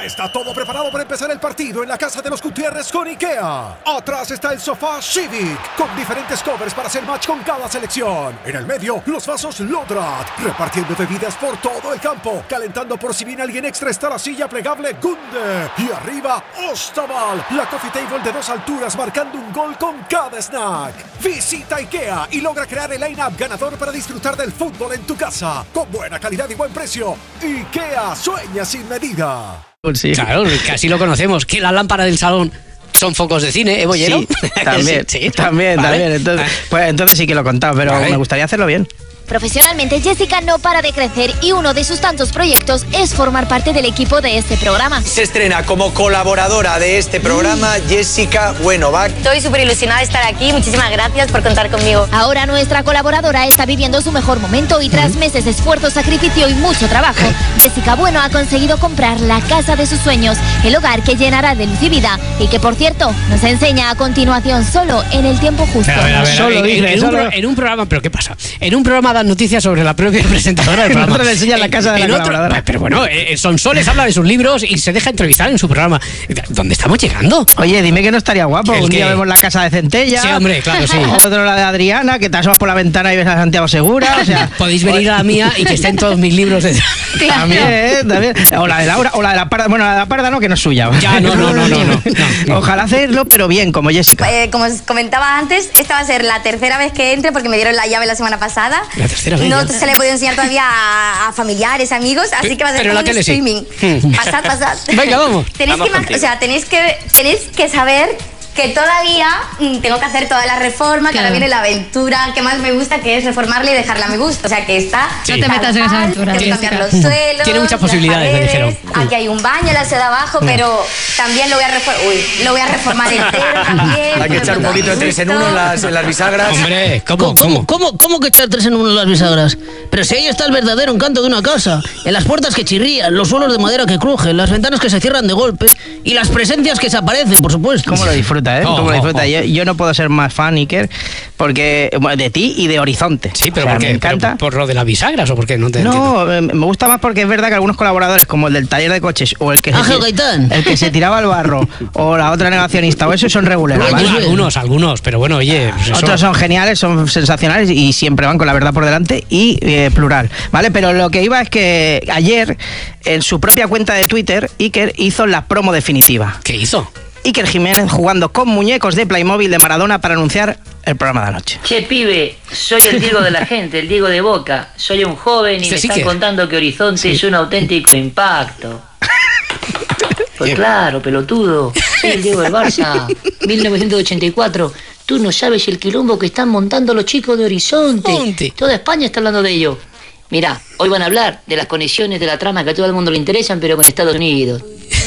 Ya está todo preparado para empezar el partido en la casa de los Gutiérrez con IKEA. Atrás está el sofá Civic, con diferentes covers para hacer match con cada selección. En el medio, los vasos Lodrat, repartiendo bebidas por todo el campo. Calentando por si viene alguien extra está la silla plegable Gunde. Y arriba, Ostaval, la coffee table de 2 alturas marcando un gol con cada snack. Visita IKEA y logra crear el line-up ganador para disfrutar del fútbol en tu casa. Con buena calidad y buen precio. IKEA, sueña sin medida. Sí. Claro, casi lo conocemos. Que la lámpara del salón son focos de cine, ¿eh, Bollero? Sí, también, sí, también. Entonces sí que lo he contado, pero me gustaría hacerlo bien. Profesionalmente, Jessica no para de crecer y uno de sus tantos proyectos es formar parte del equipo de este programa. Se estrena como colaboradora de este programa Jessica Buenovac. Estoy súper ilusionada de estar aquí, muchísimas gracias por contar conmigo. Ahora nuestra colaboradora está viviendo su mejor momento y tras meses de esfuerzo, sacrificio y mucho trabajo, Jessica Bueno ha conseguido comprar la casa de sus sueños, el hogar que llenará de luz y vida y que, por cierto, nos enseña a continuación solo en el tiempo justo. En un programa, ¿pero qué pasa? En un programa dan noticias sobre la propia presentadora del programa. En otro le enseñan la casa de la colaboradora. Pero bueno, Sonsoles habla de sus libros y se deja entrevistar en su programa. ¿Dónde estamos llegando? Oye, dime que no estaría guapo. Un día vemos la casa de Centella. Sí, hombre, claro, sí. Otro la de Adriana, que te asomas por la ventana y ves a Santiago Segura. O sea, podéis venir a la mía y que estén todos mis libros. También. O la de Laura, o la de la Parda. Bueno, la de la Parda no, que no es suya. Ya, no. Ojalá hacerlo, pero bien, como Jessica. Como os comentaba antes, esta va a ser la tercera vez que entre porque me dieron la llave la semana pasada. La tercera vez. No se le puede enseñar todavía a familiares, amigos, así que va a ser como un streaming. Pasad. Venga, vamos. Tenéis que saber que todavía tengo que hacer toda la reforma, que ahora viene la aventura que más me gusta, que es reformarla y dejarla a mi gusto. O sea, que está... No te metas en esa aventura. Tengo que cambiar los suelos, tiene muchas posibilidades, me dijeron. Aquí hay un baño, la ciudad de abajo, pero también lo voy a reformar entero también. Hay que echar un poquito de 3 en 1 en las bisagras. Hombre, ¿Cómo que echar 3 en 1 en las bisagras? Pero si ahí está el verdadero encanto de una casa. En las puertas que chirrían, los suelos de madera que crujen, las ventanas que se cierran de golpe y las presencias que se aparecen, por supuesto. ¿Cómo lo disfruta, eh? ¿Cómo lo disfruta? Yo no puedo ser más fan, Iker, porque de ti y de Horizonte. Sí, pero o sea, ¿por qué? Me encanta. ¿Pero por lo de las bisagras o por qué? No Me gusta más porque es verdad que algunos colaboradores, como el del taller de coches o el que se tiraba al barro o la otra negacionista o eso, son regulares. Algunos, pero bueno, oye... Pues otros son geniales, son sensacionales y siempre van con la verdad por delante y plural, ¿vale? Pero lo que iba es que ayer, en su propia cuenta de Twitter, Iker hizo la promo definitiva. ¿Qué hizo? Iker Jiménez jugando con muñecos de Playmobil de Maradona para anunciar el programa de la noche. Che, pibe, soy el Diego de la gente, el Diego de Boca. Soy un joven y me están contando que Horizonte es un auténtico impacto. Pues claro, pelotudo. Soy el Diego del Barça, 1984. Tú no sabes el quilombo que están montando los chicos de Horizonte. Toda España está hablando de ello. Mirá, hoy van a hablar de las conexiones de la trama que a todo el mundo le interesan, pero con Estados Unidos.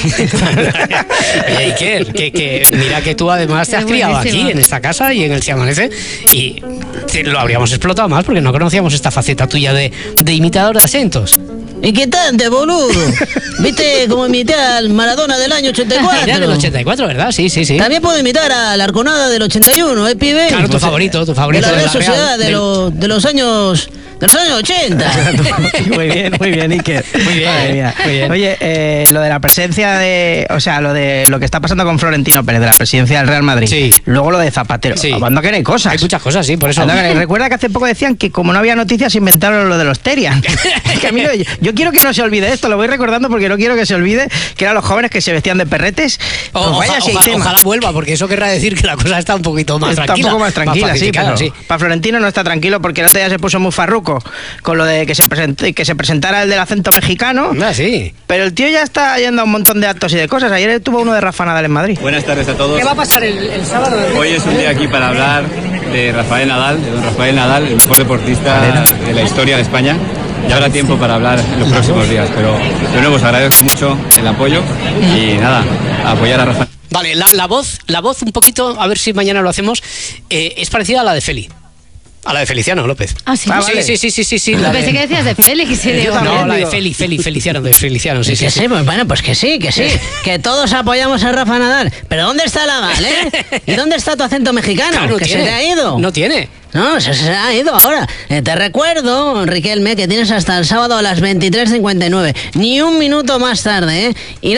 Iker, que mira que tú además te has criado aquí en esta casa y en el Si Amanece y lo habríamos explotado más porque no conocíamos esta faceta tuya de imitador de acentos. Inquietante, boludo. ¿Viste cómo imité al Maradona del año 84? Era del 84, ¿verdad? Sí. También puedo imitar a la Arconada del 81, pibe? Claro, tu favorito de la Real Sociedad de los años 80. Muy bien, Iker. Muy bien. Oye, lo de la presencia lo que está pasando con Florentino Pérez, de la presidencia del Real Madrid. Sí. Luego lo de Zapatero. Sí. Anda que no hay cosas. Hay muchas cosas, sí, por eso. Recuerda que hace poco decían que como no había noticias inventaron lo de los Terian. Que a mí yo quiero que no se olvide esto, lo voy recordando porque no quiero que se olvide que eran los jóvenes que se vestían de perretes. Ojalá vuelva, porque eso querrá decir que la cosa está un poquito más tranquila. Está un poco más tranquila, sí, pero para Florentino no está tranquilo porque el otro día se puso muy farruco con lo de que se presentara el del acento mexicano. Sí. Pero el tío ya está yendo a un montón de actos y de cosas. Ayer tuvo uno de Rafa Nadal en Madrid. Buenas tardes a todos. ¿Qué va a pasar el sábado? Hoy es un día aquí para hablar de Rafael Nadal, de don Rafael Nadal, el mejor deportista de la historia de España. Ya habrá tiempo para hablar en los próximos días, pero de nuevo os agradezco mucho el apoyo y nada, a apoyar a Rafael. Vale, la voz un poquito, a ver si mañana lo hacemos, es parecida a la de Feli. A la de Feliciano López. Ah, sí. Vale. Sí. Pensé que decías de Félix. No, la de Feliciano, sí. Sí, pues bueno, pues que sí. Que todos apoyamos a Rafa Nadal. Pero ¿dónde está la Val, ¿Y dónde está tu acento mexicano? Claro, que se te ha ido. No tiene. No, se ha ido ahora. Te recuerdo, Riquelme, que tienes hasta el sábado a las 23:59. Ni un minuto más tarde, Y